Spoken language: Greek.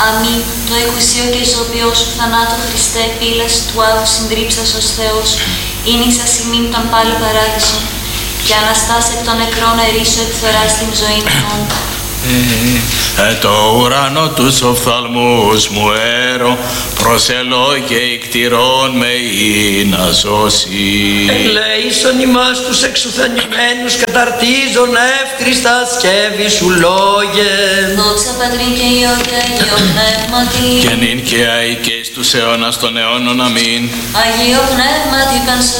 Αμήν, το εκουσίο και ζωοποιό σου θανάτου Χριστέ, πύλας του Άδου συντρίψας ως Θεός, είναι εις ασημήν τον πάλι παράδεισο, και αναστάς εκ των νεκρών ερήσου εκφεράς την ζωή ημών. Το ουρανό τους οφθαλμούς μου έρω, προσελώ και εκτηρών με ή να σώσει. Ελέησον ημάς τους εξουθενημένους, καταρτίζον εύχριστα σκεύη σου λόγε. Δόξα Πατρί και Υιό και Αγίο Πνεύματι, Και νυν και αεί και εις τους αιώνας των αιώνων. Αμήν. Αγίο Πνεύματι,